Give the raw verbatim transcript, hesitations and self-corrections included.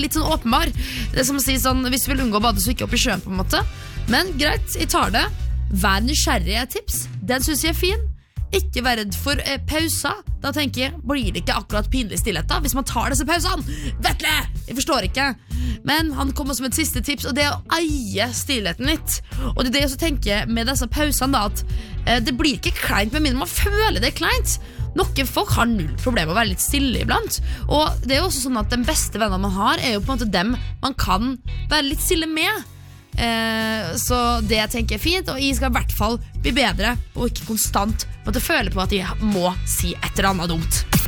litt sånn åpenbar. Det er som å si sånn, hvis du vil unngå å bade, så ikke opp i sjøen på en måte. Men greit, jeg tar det. Vær nysgjerrig er et tips. Den synes jeg er fin. Ikke vær redd for eh, pauser. Da tenker jeg, blir det ikke akkurat pinlig stillhet da, hvis man tar disse pausene? Vetle! Jeg forstår ikke. Men han kommer som et siste tips, og det er å eie stillheten litt. Og det er det jeg også tenker med disse pausene da, at eh, det blir ikke kleint, med mindre man føler det er kleint. Noen folk har null problem med å være litt stille iblant. Og det er jo også sånn at den beste vennen man har er jo på en måte dem man kan være litt stille med. Eh, så det jeg tenker er fint, og jeg skal i hvert fall bli bedre og ikke konstant måtte føle på at jeg må si et eller annet dumt.